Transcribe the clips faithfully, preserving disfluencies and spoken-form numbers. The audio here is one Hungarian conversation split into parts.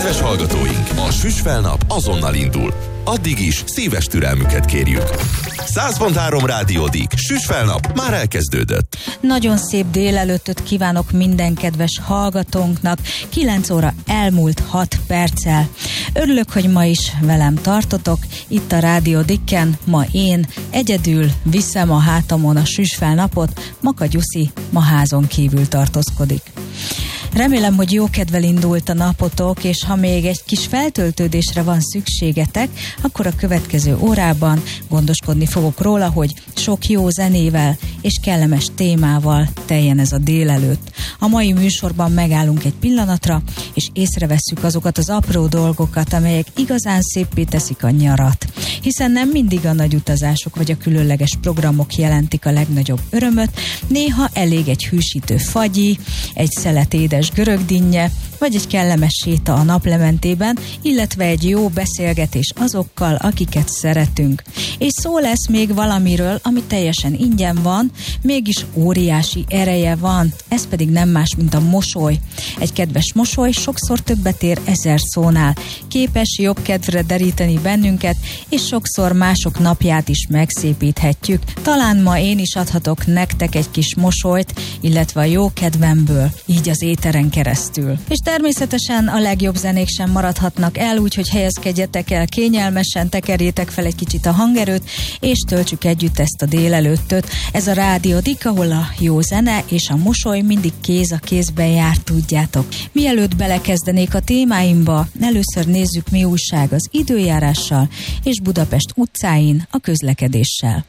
Kedves hallgatóink, a Süsfelnap azonnal indul. Addig is szíves türelmüket kérjük. száz pont három Rádiódik. Süsfelnap már elkezdődött. Nagyon szép délelőttöt kívánok minden kedves hallgatónknak. kilenc óra elmúlt hat perccel. Örülök, hogy ma is velem tartotok. Itt a Rádiódikken ma én egyedül viszem a hátamon a Süsfelnapot. Maka Gyuszi ma házon kívül tartózkodik. Remélem, hogy jó kedvel indult a napotok, és ha még egy kis feltöltődésre van szükségetek, akkor a következő órában gondoskodni fogok róla, hogy sok jó zenével és kellemes témával teljen ez a délelőtt. A mai műsorban megállunk egy pillanatra, és észrevesszük azokat az apró dolgokat, amelyek igazán széppé teszik a nyarat. Hiszen nem mindig a nagy utazások vagy a különleges programok jelentik a legnagyobb örömöt, néha elég egy hűsítő fagyi, egy szelet édes görögdinnye, vagy egy kellemes séta a naplementében, illetve egy jó beszélgetés azokkal, akiket szeretünk. És szó lesz még valamiről, ami teljesen ingyen van, mégis óriási ereje van, ez pedig nem más, mint a mosoly. Egy kedves mosoly sokszor többet ér ezer szónál, képes jobb kedvre deríteni bennünket, és sokszor mások napját is megszépíthetjük. Talán ma én is adhatok nektek egy kis mosolyt, illetve a jó kedvemből, így az éteren keresztül. És természetesen a legjobb zenék sem maradhatnak el, úgyhogy helyezkedjetek el kényelmesen, tekerjétek fel egy kicsit a hangerőt, és töltsük együtt ezt a délelőttöt. Ez a Rádiódik, ahol a jó zene és a mosoly mindig kéz a kézben jár, tudjátok. Mielőtt belekezdenék a témáimba, először nézzük, mi újság az időjárással és Budapest utcáin a közlekedéssel.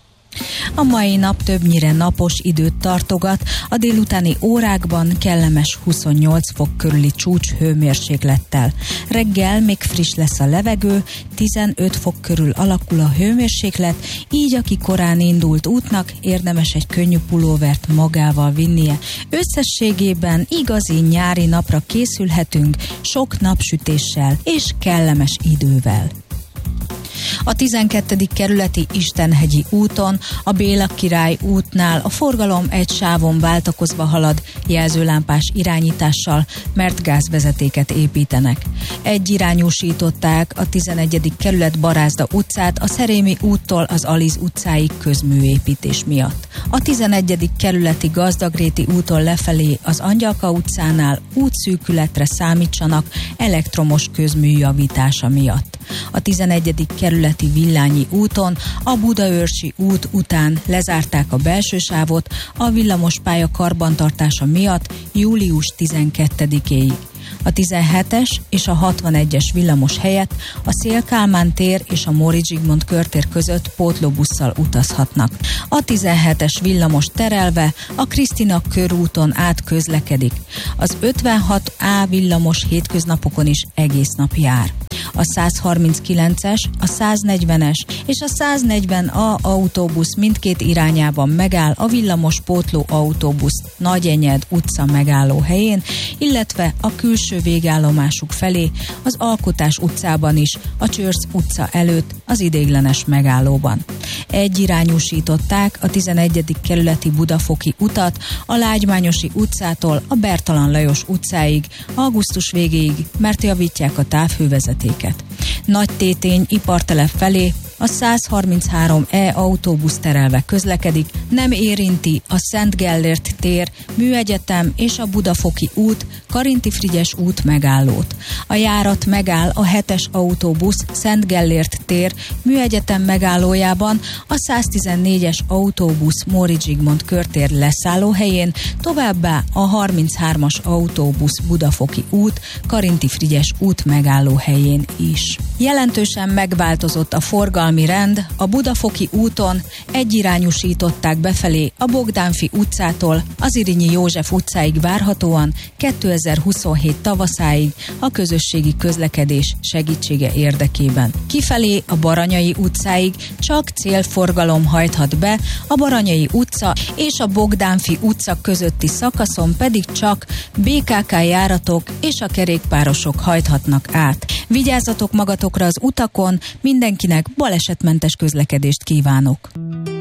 A mai nap többnyire napos időt tartogat, a délutáni órákban kellemes huszonnyolc fok körüli csúcs hőmérséklettel. Reggel még friss lesz a levegő, tizenöt fok körül alakul a hőmérséklet, így aki korán indult útnak érdemes egy könnyű pulóvert magával vinnie. Összességében igazi nyári napra készülhetünk, sok napsütéssel és kellemes idővel. A tizenkettedik kerületi Istenhegyi úton, a Béla Király útnál a forgalom egy sávon váltakozva halad jelzőlámpás irányítással, mert gázvezetéket építenek. Egyirányúsították a tizenegyedik kerület Barázda utcát a Szerémi úttól az Aliz utcáig közműépítés miatt. A tizenegyedik kerületi Gazdagréti úton lefelé az Angyalka utcánál útszűkületre számítsanak elektromos közmű javítása miatt. A tizenegyedik kerületi Villányi úton a Budaörsi út után lezárták a belső sávot a villamospálya karbantartása miatt július tizenkettedikéig. A tizenhetes és a hatvanegyes villamos helyett a Széll-Kálmán tér és a Móricz Zsigmond körtér között pótlóbusszal utazhatnak. A tizenhetes villamos terelve a Krisztina körúton át közlekedik. Az ötvenhat á villamos hétköznapokon is egész nap jár. A százharminckilences, a száznegyvenes és a száznegyven á autóbusz mindkét irányában megáll a villamos pótló autóbusz Nagyenyed utca megálló helyén, illetve a külső végállomásuk felé az Alkotás utcában is, a Csörsz utca előtt az ideiglenes megállóban. Egyirányúsították a tizenegyedik kerületi Budafoki utat a Lágymányosi utcától a Bertalan Lajos utcáig, augusztus végéig, mert javítják a távhővezetéket. Nagytétény ipartelep felé a százharminchárom á autóbusz terelve közlekedik, nem érinti a Szent Gellért tér, Műegyetem és a Budafoki út, Karinti Frigyes út megállót. A járat megáll a hetes autóbusz Szent Gellért tér, Műegyetem megállójában, a száztizennégyes autóbusz Móricz Zsigmond körtér leszállóhelyén, továbbá a harminchármas autóbusz Budafoki út, Karinti Frigyes út megállóhelyén is. Jelentősen megváltozott a forgalmi rend, a Budafoki úton egyirányúsították befelé a Bogdánfi utcától az Irinyi József utcáig várhatóan kétezer-huszonhét tavaszáig a közösségi közlekedés segítsége érdekében. Kifelé a Baranyai utcáig csak célforgalom hajthat be, a Baranyai utca és a Bogdánfi utca közötti szakaszon pedig csak bé ká ká járatok és a kerékpárosok hajthatnak át. Vigyázzatok magatokra az utakon, mindenkinek balesetmentes közlekedést kívánok!